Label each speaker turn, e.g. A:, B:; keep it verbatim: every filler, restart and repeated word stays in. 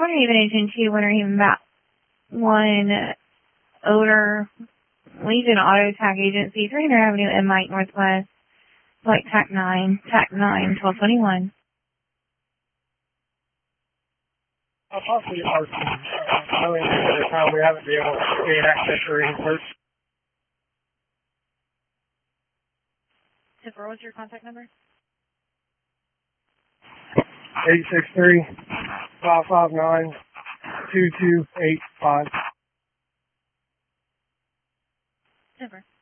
A: Haven Engine two, Winter Haven Bat one, Odor, Legion Auto Tag Agency, three hundred Avenue, M. Mike Northwest, Flight T A C nine, T A C nine, twelve twenty-one.
B: I'll possibly our knowing at the time we haven't been able to gain access or anything.
A: Tipper, what's your contact number?
B: eight six three, five five nine, two two eight five.
A: Tipper.